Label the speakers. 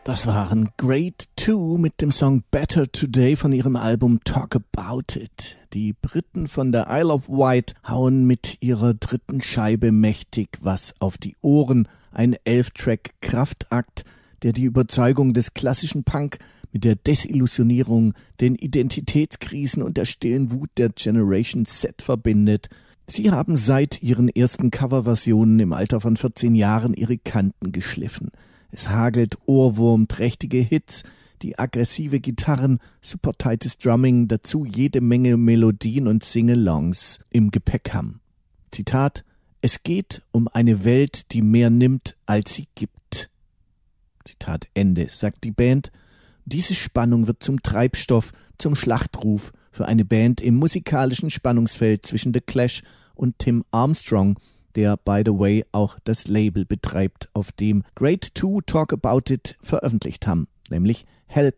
Speaker 1: Das waren Great 2 mit dem Song Better Today von ihrem Album Talk About It. Die Briten von der Isle of Wight hauen mit ihrer dritten Scheibe mächtig was auf die Ohren. Ein 11-Track-Kraftakt, der die Überzeugung des klassischen Punk mit der Desillusionierung, den Identitätskrisen und der stillen Wut der Generation Z verbindet. Sie haben seit ihren ersten Coverversionen im Alter von 14 Jahren ihre Kanten geschliffen. Es hagelt ohrwurmträchtige Hits, die aggressive Gitarren, super tightes Drumming, dazu jede Menge Melodien und Singalongs im Gepäck haben. Zitat: Es geht um eine Welt, die mehr nimmt, als sie gibt. Zitat Ende, sagt die Band. Diese Spannung wird zum Treibstoff, zum Schlachtruf für eine Band im musikalischen Spannungsfeld zwischen The Clash und Tim Armstrong, der, by the way, auch das Label betreibt, auf dem Great 2 Talk About It veröffentlicht haben, nämlich Help.